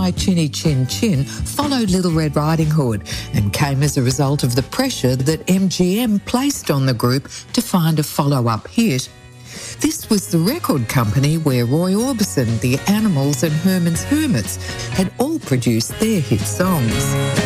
My Chinny Chin Chin followed Little Red Riding Hood and came as a result of the pressure that MGM placed on the group to find a follow-up hit. This was the record company where Roy Orbison, The Animals and Herman's Hermits had all produced their hit songs.